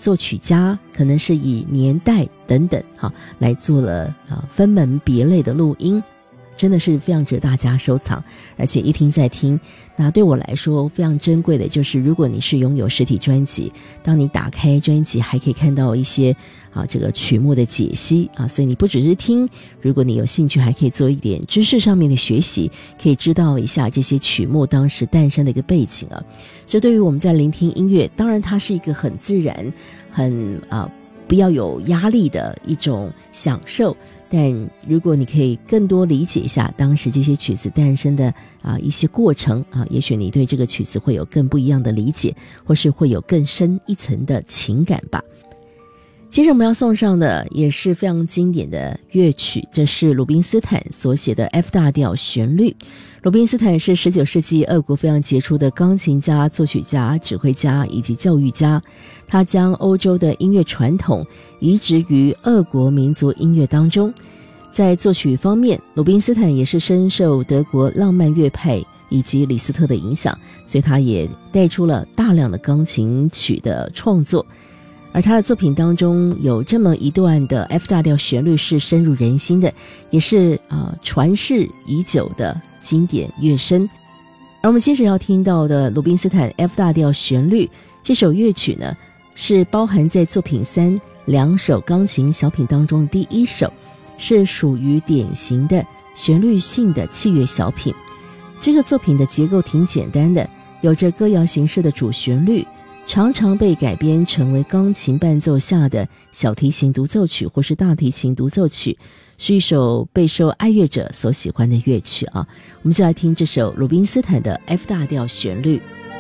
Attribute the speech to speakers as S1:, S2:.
S1: 作曲家可能是以年代等等来做了分门别类的录音，真的是非常值得大家收藏，而且一听再听。那对我来说非常珍贵的就是如果你是拥有实体专辑，当你打开专辑还可以看到一些这个曲目的解析所以你不只是听，如果你有兴趣还可以做一点知识上面的学习，可以知道一下这些曲目当时诞生的一个背景这对于我们在聆听音乐，当然它是一个很自然很不要有压力的一种享受，但如果你可以更多理解一下当时这些曲子诞生的一些过程也许你对这个曲子会有更不一样的理解，或是会有更深一层的情感吧。接着我们要送上的也是非常经典的乐曲，这是鲁宾斯坦所写的 F 大调旋律。鲁宾斯坦是19世纪俄国非常杰出的钢琴家、作曲家、指挥家以及教育家，他将欧洲的音乐传统移植于俄国民族音乐当中。在作曲方面，鲁宾斯坦也是深受德国浪漫乐派以及李斯特的影响，所以他也带出了大量的钢琴曲的创作。而他的作品当中有这么一段的 F 大调旋律是深入人心的，也是传世已久的经典乐声。而我们接着要听到的鲁宾斯坦 F 大调旋律这首乐曲呢，是包含在作品3 2首钢琴小品当中的第一首，是属于典型的旋律性的器乐小品。这个作品的结构挺简单的，有着歌谣形式的主旋律，常常被改编成为钢琴伴奏下的小提琴独奏曲或是大提琴独奏曲，是一首备受爱乐者所喜欢的乐曲我们就来听这首鲁宾斯坦的 F 大调旋律。